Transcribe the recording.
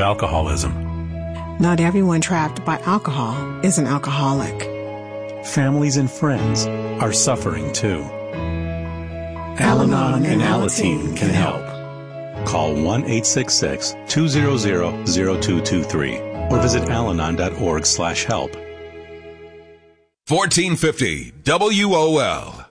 alcoholism. Not everyone trapped by alcohol is an alcoholic. Families and friends are suffering too. Al-Anon and Alateen can help. Call 1-866-200-0223 or visit alanon.org/help. 1450 WOL.